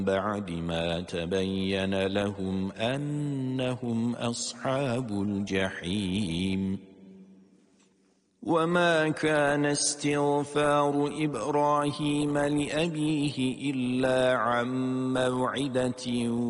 بعد ما تبين لهم أنهم أصحاب الجحيم وما كان استغفار إبراهيم لأبيه إلا عن موعدة